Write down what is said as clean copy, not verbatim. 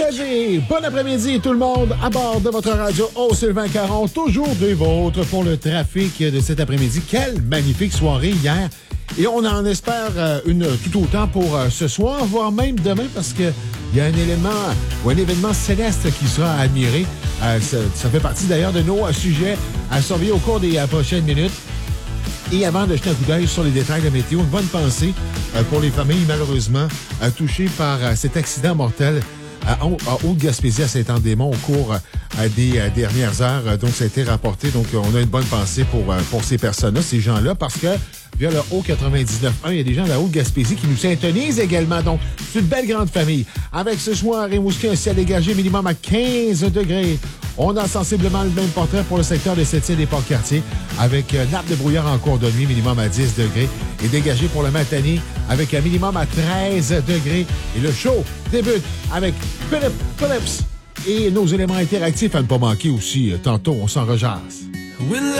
Vendredi, bon après-midi tout le monde à bord de votre radio au Sylvain Caron, toujours des vôtres pour le trafic de cet après-midi. Quelle magnifique soirée hier. Et on en espère une tout autant pour ce soir, voire même demain, parce que il y a un élément ou un événement céleste qui sera admiré. Ça fait partie d'ailleurs de nos sujets à surveiller au cours des prochaines minutes. Et avant de jeter un coup d'œil sur les détails de la météo, une bonne pensée pour les familles malheureusement touchées par cet accident mortel à Haute-Gaspésie, à Saint-Anne-des-Monts, au cours des dernières heures. Donc, ça a été rapporté. Donc, on a une bonne pensée pour ces personnes-là, ces gens-là, parce que via le Haut-99.1, il y a des gens de la Haute-Gaspésie qui nous syntonisent également. Donc, c'est une belle grande famille. Avec ce soir, Rimouski, un ciel dégagé minimum à 15 degrés. On a sensiblement le même portrait pour le secteur de Sept-Îles et Port-Cartier, avec nappe de brouillard en cours de nuit, minimum à 10 degrés, et dégagé pour le Matanier, avec un minimum à 13 degrés. Et le show débute avec Philips et nos éléments interactifs à ne pas manquer aussi. Tantôt, on s'en rejasse.